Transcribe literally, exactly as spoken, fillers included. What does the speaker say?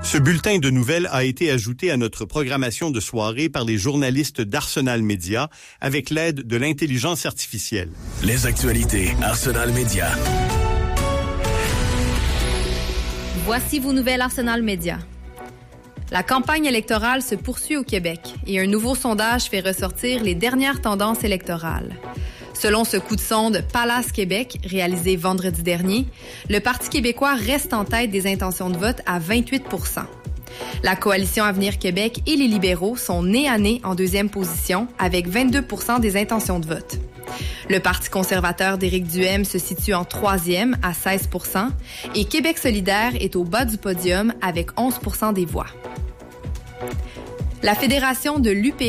Ce bulletin de nouvelles a été ajouté à notre programmation de soirée par les journalistes d'Arsenal Média avec l'aide de l'intelligence artificielle. Les actualités Arsenal Média. Voici vos nouvelles Arsenal Média. La campagne électorale se poursuit au Québec et un nouveau sondage fait ressortir les dernières tendances électorales. Selon ce coup de sonde Palace Québec, réalisé vendredi dernier, le Parti québécois reste en tête des intentions de vote à vingt-huit pour cent. La Coalition Avenir Québec et les libéraux sont nez à nez en deuxième position avec vingt-deux pour cent des intentions de vote. Le Parti conservateur d'Éric Duhaime se situe en troisième à seize pour cent et Québec solidaire est au bas du podium avec onze pour cent des voix. La Fédération de l'U P